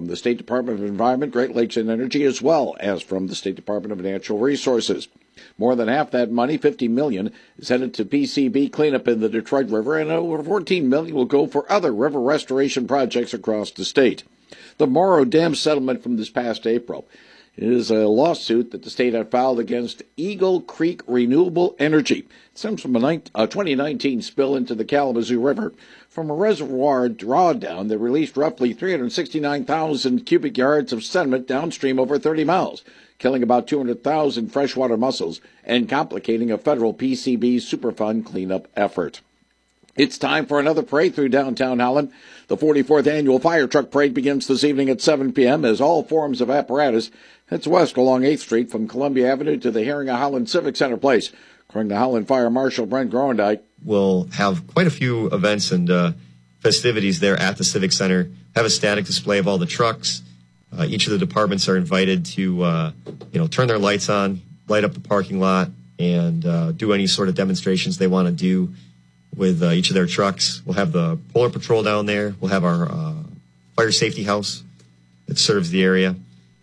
from the State Department of Environment, Great Lakes and Energy, as well as from the State Department of Natural Resources. More than half that money, $50 million, is headed to PCB cleanup in the Detroit River, and over $14 million will go for other river restoration projects across the state. The Morrow Dam settlement from this past April is a lawsuit that the state had filed against Eagle Creek Renewable Energy. It stems from a 2019 spill into the Kalamazoo River from a reservoir drawdown that released roughly 369,000 cubic yards of sediment downstream over 30 miles, killing about 200,000 freshwater mussels and complicating a federal PCB Superfund cleanup effort. It's time for another parade through downtown Holland. The 44th Annual Fire Truck Parade begins this evening at 7 p.m. as all forms of apparatus heads west along 8th Street from Columbia Avenue to the Herring of Holland Civic Center Place. According to Holland Fire Marshal Brent Grondike, we'll have quite a few events and festivities there at the Civic Center. Have a static display of all the trucks. Each of the departments are invited to, turn their lights on, light up the parking lot, and do any sort of demonstrations they want to do with each of their trucks. We'll have the Polar Patrol down there. We'll have our fire safety house that serves the area.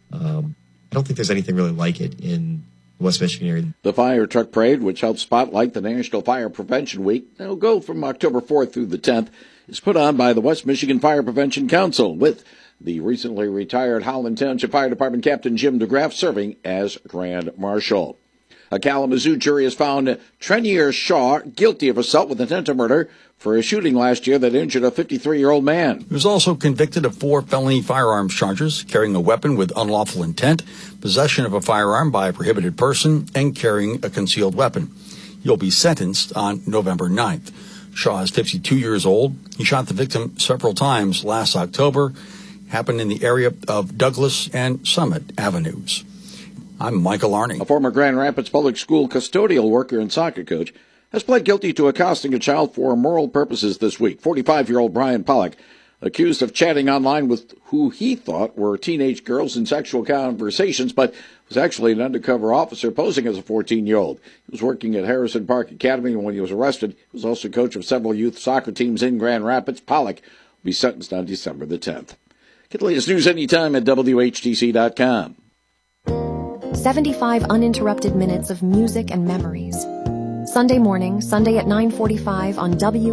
I don't think there's anything really like it in the West Michigan area. The Fire Truck Parade, which helps spotlight the National Fire Prevention Week, it'll go from October 4th through the 10th, is put on by the West Michigan Fire Prevention Council, with the recently retired Holland Township Fire Department Captain Jim DeGraff serving as Grand Marshal. A Kalamazoo jury has found Trenier Shaw guilty of assault with intent to murder for a shooting last year that injured a 53-year-old man. He was also convicted of 4 felony firearms charges: carrying a weapon with unlawful intent, possession of a firearm by a prohibited person, and carrying a concealed weapon. He'll be sentenced on November 9th. Shaw is 52 years old. He shot the victim several times last October. Happened in the area of Douglas and Summit Avenues. I'm Michael Arning. A former Grand Rapids Public School custodial worker and soccer coach has pled guilty to accosting a child for immoral purposes this week. 45-year-old Brian Pollock, accused of chatting online with who he thought were teenage girls in sexual conversations, but was actually an undercover officer posing as a 14-year-old. He was working at Harrison Park Academy, and when he was arrested, he was also coach of several youth soccer teams in Grand Rapids. Pollock will be sentenced on December the 10th. Get the latest news anytime at WHTC.com. 75 uninterrupted minutes of music and memories. Sunday morning, Sunday at 9:45 on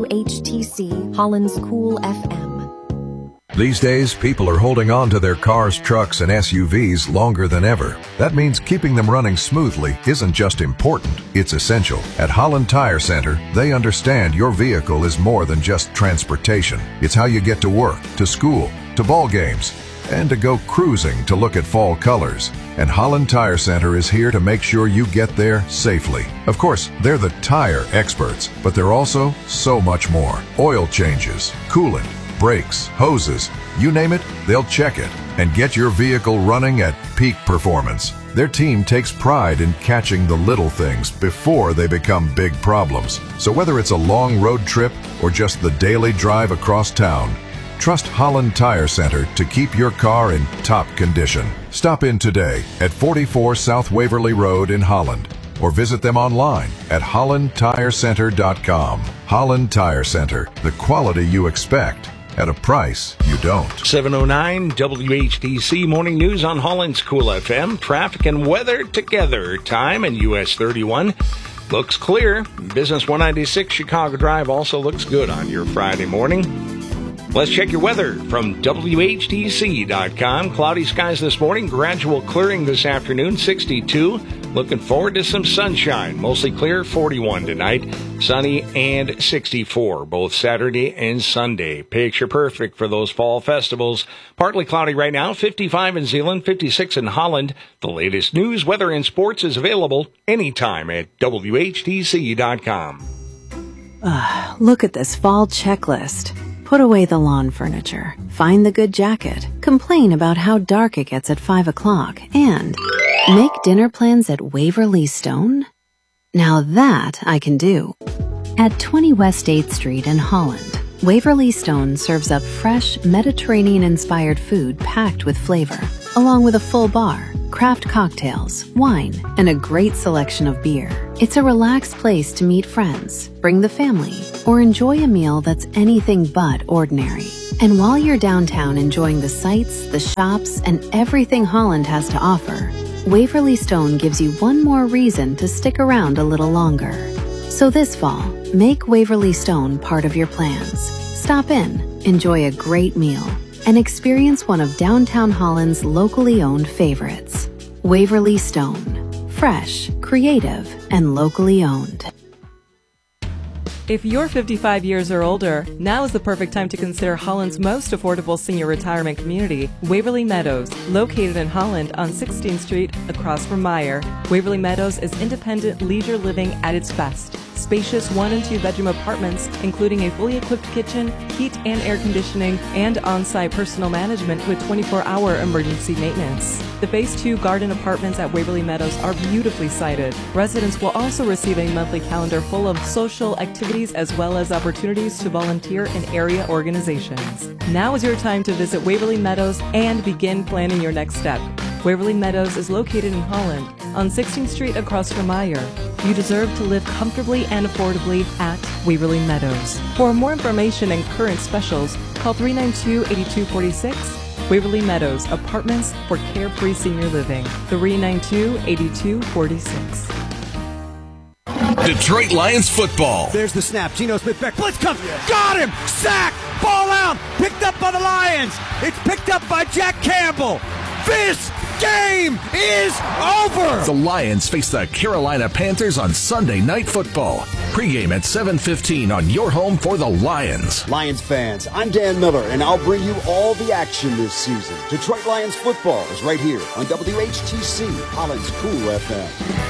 WHTC, Holland's Cool FM. These days, people are holding on to their cars, trucks, and SUVs longer than ever. That means keeping them running smoothly isn't just important, it's essential. At Holland Tire Center, they understand your vehicle is more than just transportation. It's how you get to work, to school, to ball games, and to go cruising to look at fall colors. And Holland Tire Center is here to make sure you get there safely. Of course, they're the tire experts, but they're also so much more. Oil changes, coolant, brakes, hoses, you name it, they'll check it and get your vehicle running at peak performance. Their team takes pride in catching the little things before they become big problems. So whether it's a long road trip or just the daily drive across town, trust Holland Tire Center to keep your car in top condition. Stop in today at 44 South Waverly Road in Holland, or visit them online at hollandtirecenter.com. Holland Tire Center, the quality you expect at a price you don't. 7:09 WHTC Morning News on Holland's Cool FM. Traffic and weather together. Time in US 31. Looks clear. Business 196 Chicago Drive also looks good on your Friday morning. Let's check your weather from WHTC.com. Cloudy skies this morning, gradual clearing this afternoon, 62. Looking forward to some sunshine, mostly clear, 41 tonight. Sunny and 64, both Saturday and Sunday. Picture perfect for those fall festivals. Partly cloudy right now, 55 in Zeeland, 56 in Holland. The latest news, weather, and sports is available anytime at WHTC.com. Look at this fall checklist. Put away the lawn furniture, find the good jacket, complain about how dark it gets at 5 o'clock, and make dinner plans at Waverly Stone? Now that I can do. At 20 West 8th Street in Holland, Waverly Stone serves up fresh, Mediterranean-inspired food packed with flavor, along with a full bar, craft cocktails, wine, and a great selection of beer. It's a relaxed place to meet friends, bring the family, or enjoy a meal that's anything but ordinary. And while you're downtown enjoying the sights, the shops, and everything Holland has to offer, Waverly Stone gives you one more reason to stick around a little longer. So this fall, make Waverly Stone part of your plans. Stop in, enjoy a great meal, and experience one of downtown Holland's locally owned favorites. Waverly Stone. Fresh, creative, and locally owned. If you're 55 years or older, now is the perfect time to consider Holland's most affordable senior retirement community, Waverly Meadows, located in Holland on 16th Street across from Meyer. Waverly Meadows is independent leisure living at its best. Spacious 1- and 2-bedroom apartments, including a fully equipped kitchen, heat and air conditioning, and on-site personal management with 24-hour emergency maintenance. The Phase 2 garden apartments at Waverly Meadows are beautifully sited. Residents will also receive a monthly calendar full of social activities as well as opportunities to volunteer in area organizations. Now is your time to visit Waverly Meadows and begin planning your next step. Waverly Meadows is located in Holland on 16th Street across from Meyer. You deserve to live comfortably and affordably at Waverly Meadows. For more information and current specials, call 392-8246. Waverly Meadows, apartments for carefree senior living. 392-8246. Detroit Lions football. There's the snap. Geno Smith back. Blitz comes. Got him. Sack. Ball out. Picked up by the Lions. It's picked up by Jack Campbell. This game is over. The Lions face the Carolina Panthers on Sunday Night Football. Pregame at 7:15 on your home for the Lions. Lions fans, I'm Dan Miller, and I'll bring you all the action this season. Detroit Lions football is right here on WHTC, Holland's Cool FM.